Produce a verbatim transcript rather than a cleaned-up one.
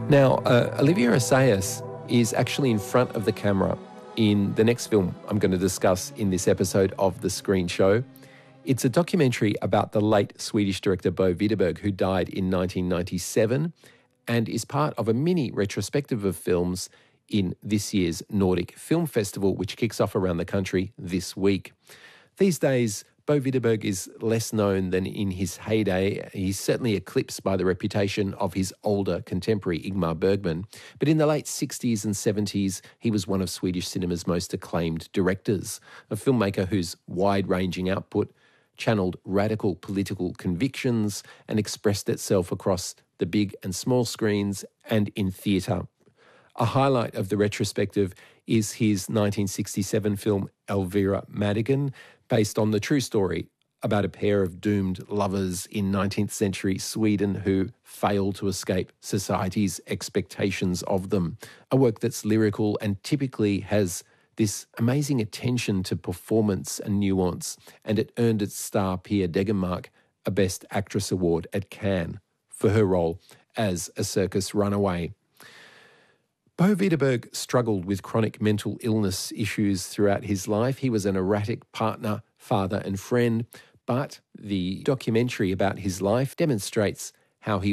Now, uh, Olivier Assayas is actually in front of the camera in the next film I'm going to discuss in this episode of The Screen Show. It's a documentary about the late Swedish director Bo Widerberg, who died in nineteen ninety-seven, and is part of a mini retrospective of films in this year's Nordic Film Festival, which kicks off around the country this week. These days, Bo Widerberg is less known than in his heyday. He's certainly eclipsed by the reputation of his older contemporary Ingmar Bergman. But in the late sixties and seventies, he was one of Swedish cinema's most acclaimed directors, a filmmaker whose wide-ranging output channeled radical political convictions and expressed itself across the big and small screens and in theatre. A highlight of the retrospective is his nineteen sixty-seven film Elvira Madigan, based on the true story about a pair of doomed lovers in nineteenth century Sweden who fail to escape society's expectations of them. A work that's lyrical and typically has this amazing attention to performance and nuance, and it earned its star Pia Degermark a Best Actress award at Cannes for her role as a circus runaway. Bo Widerberg struggled with chronic mental illness issues throughout his life. He was an erratic partner, father and friend, but the documentary about his life demonstrates how he